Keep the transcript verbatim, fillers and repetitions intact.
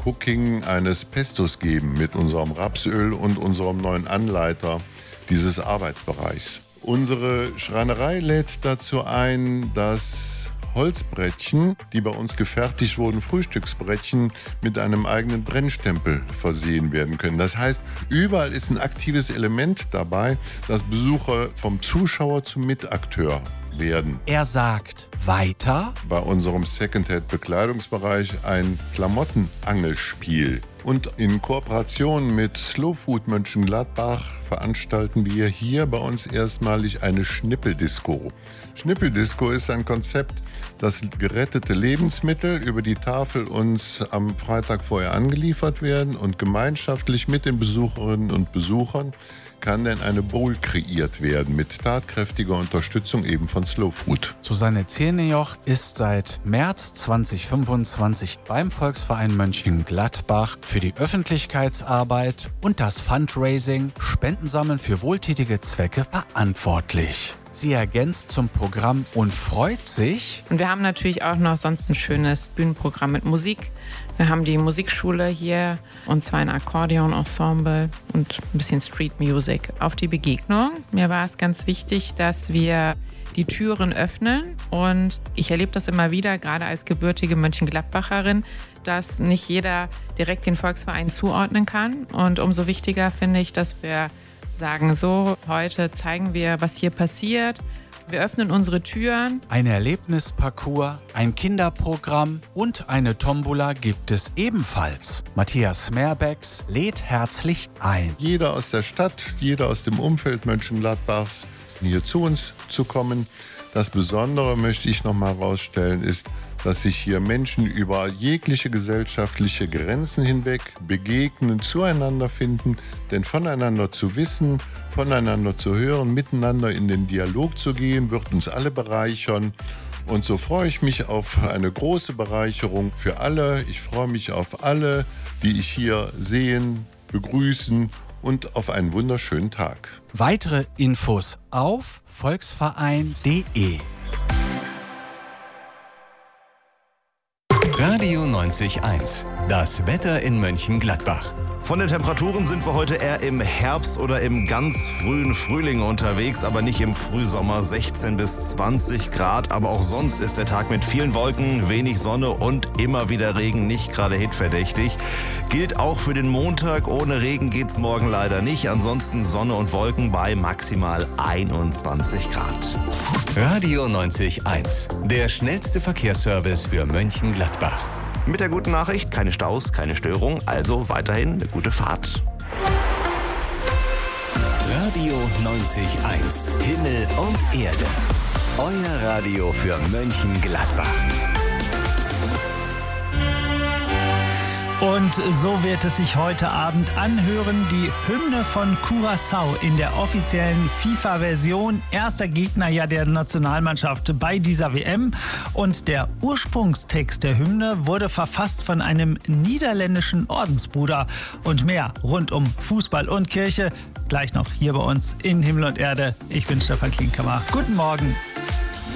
Cooking eines Pestos geben mit unserem Rapsöl und unserem neuen Anleiter dieses Arbeitsbereichs. Unsere Schreinerei lädt dazu ein, dass Holzbrettchen, die bei uns gefertigt wurden, Frühstücksbrettchen, mit einem eigenen Brennstempel versehen werden können. Das heißt, überall ist ein aktives Element dabei, dass Besucher vom Zuschauer zum Mitakteur werden. Er sagt weiter: Bei unserem Secondhand-Bekleidungsbereich ein Klamottenangelspiel. Und in Kooperation mit Slow Food Mönchengladbach veranstalten wir hier bei uns erstmalig eine Schnippeldisco. Schnippeldisco ist ein Konzept, das gerettete Lebensmittel über die Tafel uns am Freitag vorher angeliefert werden und gemeinschaftlich mit den Besucherinnen und Besuchern kann denn eine Bowl kreiert werden mit tatkräftiger Unterstützung eben von Slow Food. Susanne Zirnejoch ist seit März zweitausendfünfundzwanzig beim Volksverein Mönchengladbach für die Öffentlichkeitsarbeit und das Fundraising, Spendensammeln für wohltätige Zwecke verantwortlich. Sie ergänzt zum Programm und freut sich. Und wir haben natürlich auch noch sonst ein schönes Bühnenprogramm mit Musik. Wir haben die Musikschule hier und zwar ein Akkordeon-Ensemble und ein bisschen Street Music. Auf die Begegnung. Mir war es ganz wichtig, dass wir die Türen öffnen und ich erlebe das immer wieder, gerade als gebürtige Mönchengladbacherin, dass nicht jeder direkt den Volksverein zuordnen kann. Und umso wichtiger finde ich, dass wir sagen, so, heute zeigen wir, was hier passiert. Wir öffnen unsere Türen. Ein Erlebnisparcours, ein Kinderprogramm und eine Tombola gibt es ebenfalls. Matthias Merbecks lädt herzlich ein. Jeder aus der Stadt, jeder aus dem Umfeld Mönchengladbachs, hier zu uns zu kommen. Das Besondere, möchte ich noch mal herausstellen, ist, dass sich hier Menschen über jegliche gesellschaftliche Grenzen hinweg begegnen, zueinander finden. Denn voneinander zu wissen, voneinander zu hören, miteinander in den Dialog zu gehen, wird uns alle bereichern. Und so freue ich mich auf eine große Bereicherung für alle. Ich freue mich auf alle, die ich hier sehen, begrüßen und auf einen wunderschönen Tag. Weitere Infos auf volksverein punkt de. Radio neunzig Komma eins. Das Wetter in Mönchengladbach. Von den Temperaturen sind wir heute eher im Herbst oder im ganz frühen Frühling unterwegs, aber nicht im Frühsommer. sechzehn bis zwanzig Grad, aber auch sonst ist der Tag mit vielen Wolken, wenig Sonne und immer wieder Regen, nicht gerade hitverdächtig. Gilt auch für den Montag. Ohne Regen geht's morgen leider nicht. Ansonsten Sonne und Wolken bei maximal einundzwanzig Grad. Radio neunzig Komma eins. Der schnellste Verkehrsservice für Mönchengladbach. Mit der guten Nachricht, keine Staus, keine Störung, also weiterhin eine gute Fahrt. Radio neunzig Komma eins. Himmel und Erde. Euer Radio für Mönchengladbach. Und so wird es sich heute Abend anhören, die Hymne von Curaçao in der offiziellen FIFA-Version. Erster Gegner ja der Nationalmannschaft bei dieser W M. Und der Ursprungstext der Hymne wurde verfasst von einem niederländischen Ordensbruder. Und mehr rund um Fußball und Kirche gleich noch hier bei uns in Himmel und Erde. Ich bin Stefan Klinkhammer. Guten Morgen.